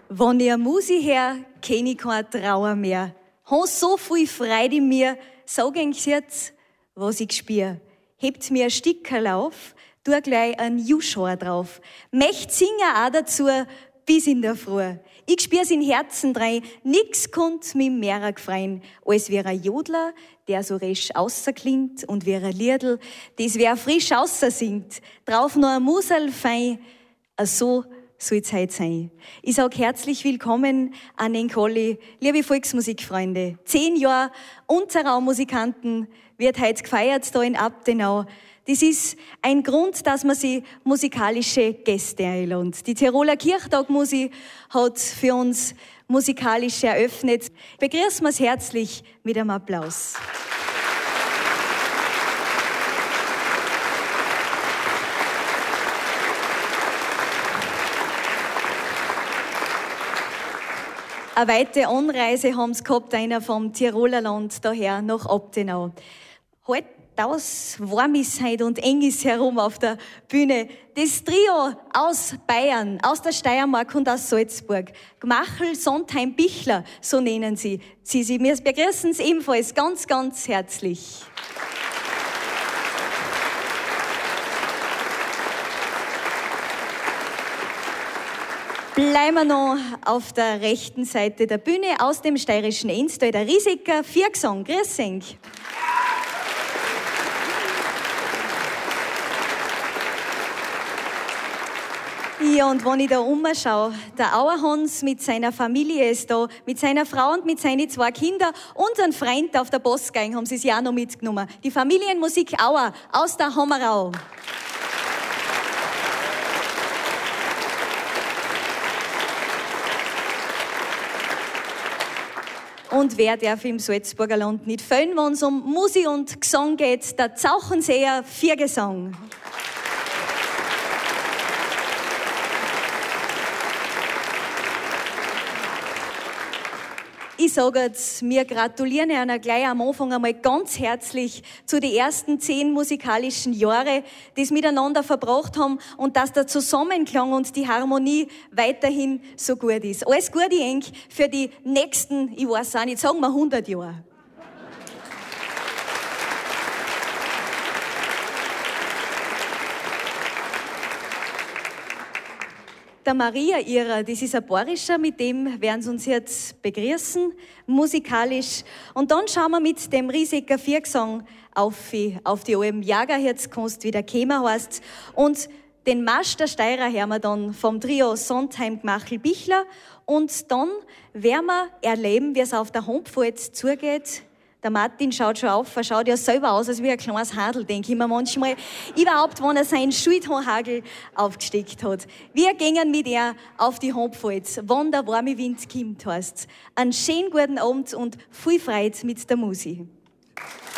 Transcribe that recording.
Wenn ich eine Musik hör, kenn ich keine Trauer mehr. Hab so viel Freude in mir, sag ich's jetzt, was ich spür. Hebt mir ein Stickerl auf, tu gleich ein Juschor drauf. Möcht singen auch dazu, bis in der Früh. Ich spür's in Herzen rein, nix konnt mich mehr gefreien, als wär ein Jodler, der so resch außerklingt und wär ein Liedl, das wer frisch außersingt. Drauf noch ein Musel fein, so soll's heut sein. Ich sag herzlich willkommen an den Colli, liebe Volksmusikfreunde. 10 Jahre Unterraummusikanten wird heute gefeiert da in Abtenau. Das ist ein Grund, dass man sich musikalische Gäste einlädt. Die Tiroler Kirchtagmusik hat für uns musikalisch eröffnet. Begrüßen wir es herzlich mit einem Applaus. Eine weite Anreise haben sie gehabt, einer vom Tiroler Land daher nach Abtenau. Halt das warm ist heute und eng ist herum auf der Bühne. Das Trio aus Bayern, aus der Steiermark und aus Salzburg. Gmachel, Sondheim, Bichler, so nennen sie. Wir begrüßen sie ebenfalls ganz, ganz herzlich. Bleiben wir noch auf der rechten Seite der Bühne aus dem steirischen Enstal, der Riesecker Viergesang. Grüß euch. Ja, und wenn ich da umschaue, der Auerhans mit seiner Familie ist da, mit seiner Frau und mit seinen 2 Kindern und ein Freund auf der Postgang haben sie sich auch noch mitgenommen. Die Familienmusik Auer aus der Hammerau. Und wer darf im Salzburger Land nicht fehlen, wenn es um Musik und Gesang geht? Der Zauchenseher Viergesang. Ich sage jetzt, wir gratulieren Ihnen gleich am Anfang einmal ganz herzlich zu den ersten 10 musikalischen Jahren, die sie miteinander verbracht haben und dass der Zusammenklang und die Harmonie weiterhin so gut ist. Alles Gute, eng, für die nächsten, ich weiß auch nicht, sagen wir 100 Jahre. Der Maria ihrer, das ist ein Bayerischer, mit dem werden sie uns jetzt begrüßen, musikalisch. Und dann schauen wir mit dem Riesecker Viergesang auf die Alm Jagerhirzkunst, wie der Kämer heißt. Und den Marsch der Steirer hören wir dann vom Trio Sondheim, Gmachel, Bichler. Und dann werden wir erleben, wie es auf der Hompfalz zugeht. Der Martin schaut schon auf, er schaut ja selber aus, als wie ein kleines Hadel, denke ich mir manchmal. Überhaupt, wenn er seinen Schulternhagel aufgesteckt hat. Wir gehen mit ihr auf die Hompfalz, wenn der warme Wind kommt, heißt's. Einen schönen guten Abend und viel Freude mit der Musik.